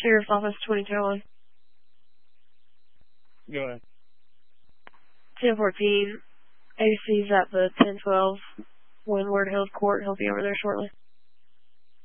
Sheriff's Office, 2010. Go ahead. 1014. AC's at the 1012 Windward Hills Court. He'll be over there shortly.